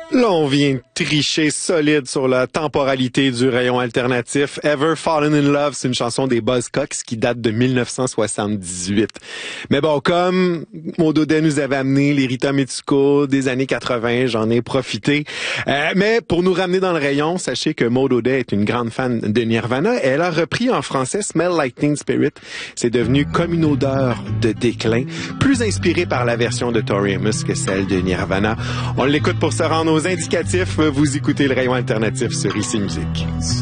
Là, on vient de tricher solide sur la temporalité du rayon alternatif. Ever Fallen in Love, c'est une chanson des Buzzcocks qui date de 1978. Mais bon, comme Maud Audet nous avait amené les Rita Mitsuko des années 80, j'en ai profité. Mais pour nous ramener dans le rayon, sachez que Maud Audet est une grande fan de Nirvana. Elle a repris en français Smell Like Teen Spirit. C'est devenu comme une odeur de déclin, plus inspiré par la version de Tori Amos que celle de Nirvana. On l'écoute pour se rendre aux indicatifs. Vous écoutez le rayon alternatif sur ICI Musique.